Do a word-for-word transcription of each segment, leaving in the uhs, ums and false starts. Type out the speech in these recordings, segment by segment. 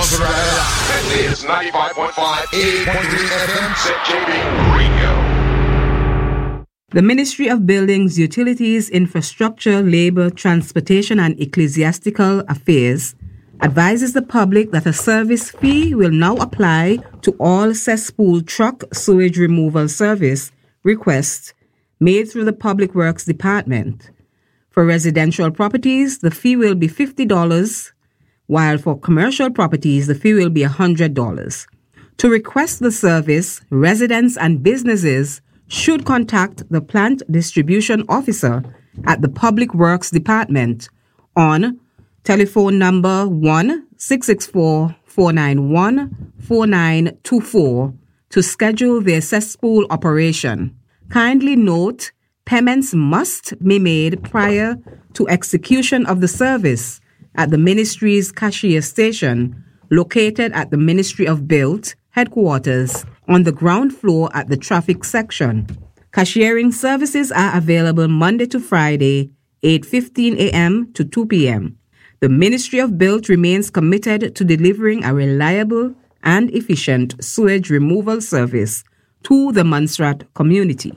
Mozzarella. This is ninety-five point five, eighty point three F M, Z J B Radio. The Ministry of Buildings, Utilities, Infrastructure, Labour, Transportation and Ecclesiastical Affairs advises the public that a service fee will now apply to all cesspool truck sewage removal service requests made through the Public Works Department. For residential properties, the fee will be fifty dollars, while for commercial properties, the fee will be one hundred dollars. To request the service, residents and businesses should contact the Plant Distribution Officer at the Public Works Department on telephone number one six six four, four nine one, four nine two four to schedule their cesspool operation. Kindly note, payments must be made prior to execution of the service at the Ministry's cashier station, located at the Ministry of Build headquarters on the ground floor at the traffic section. Cashiering services are available Monday to Friday, eight fifteen a.m. to two p.m. The Ministry of Build remains committed to delivering a reliable and efficient sewage removal service to the Montserrat community.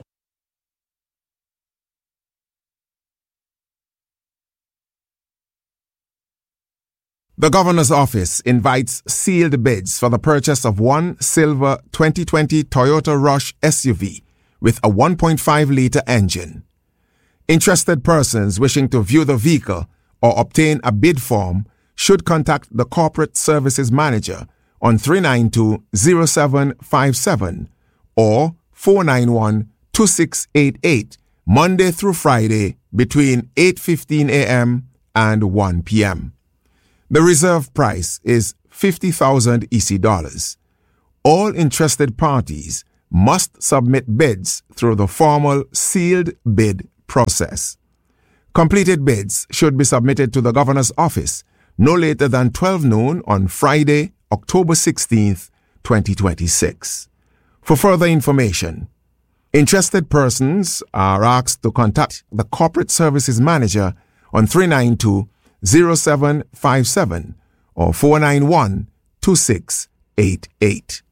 The Governor's Office invites sealed bids for the purchase of one silver twenty twenty Toyota Rush S U V with a one point five litre engine. Interested persons wishing to view the vehicle or obtain a bid form should contact the Corporate Services Manager on three nine two, zero seven five seven or four nine one, two six eight eight Monday through Friday between eight fifteen a.m. and one p.m. The reserve price is fifty thousand E C dollars. All interested parties must submit bids through the formal sealed bid process. Completed bids should be submitted to the Governor's Office no later than twelve noon on Friday, October sixteenth, twenty twenty-six. For further information, interested persons are asked to contact the Corporate Services Manager on three nine two, zero seven five seven or four nine one, two six eight eight.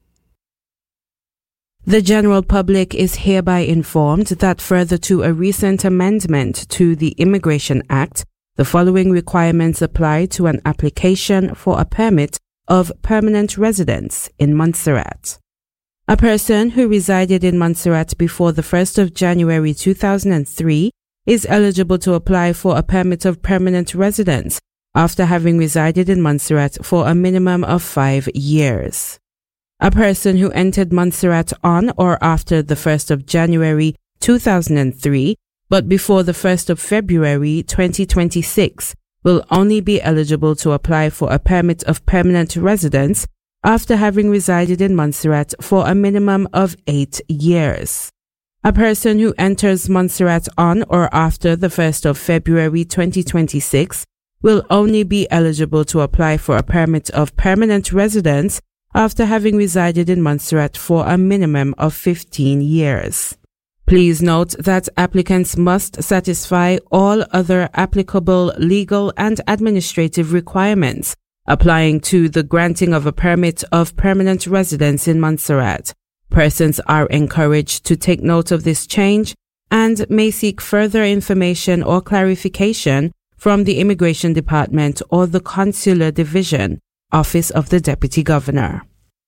The general public is hereby informed that further to a recent amendment to the Immigration Act, the following requirements apply to an application for a permit of permanent residence in Montserrat. A person who resided in Montserrat before the first of January two thousand three is eligible to apply for a permit of permanent residence after having resided in Montserrat for a minimum of five years. A person who entered Montserrat on or after the first of January two thousand three, but before the first of February twenty twenty-six, will only be eligible to apply for a permit of permanent residence after having resided in Montserrat for a minimum of eight years. A person who enters Montserrat on or after the first of February twenty twenty-six will only be eligible to apply for a permit of permanent residence after having resided in Montserrat for a minimum of fifteen years. Please note that applicants must satisfy all other applicable legal and administrative requirements applying to the granting of a permit of permanent residence in Montserrat. Persons are encouraged to take note of this change and may seek further information or clarification from the Immigration Department or the Consular Division, Office of the Deputy Governor.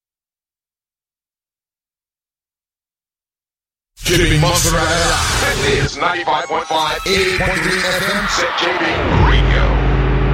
Jimmy Mozzarella. This is ninety-five point five, eighty point three F M, Z J B Radio.